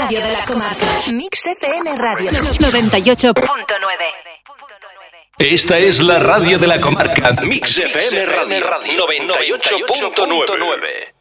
radio de la comarca. Mix FM Radio 98.9. Esta es la radio de la comarca. Mix FM Radio 98.9.